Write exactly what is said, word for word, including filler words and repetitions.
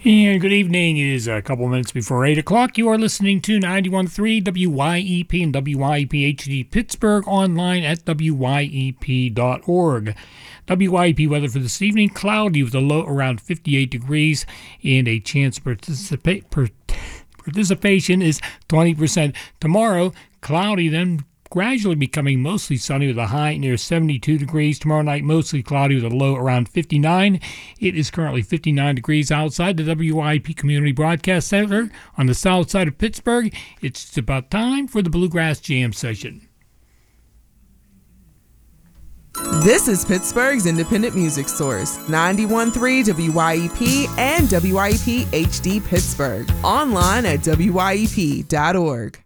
And good evening. It is a couple minutes before eight o'clock. You are listening to ninety-one point three W Y E P and W Y E P H D Pittsburgh, online at W Y E P dot org. W Y E P weather for this evening, cloudy with a low around fifty-eight degrees, and a chance of participa- per- participation is twenty percent. Tomorrow, cloudy, then gradually becoming mostly sunny with a high near seventy-two degrees. Tomorrow night, mostly cloudy with a low around fifty-nine. It is currently fifty-nine degrees outside the W Y E P Community Broadcast Center on the south side of Pittsburgh. It's about time for the Bluegrass Jam session. This is Pittsburgh's independent music source, ninety-one point three W Y E P and W Y E P H D Pittsburgh, online at W Y E P dot org.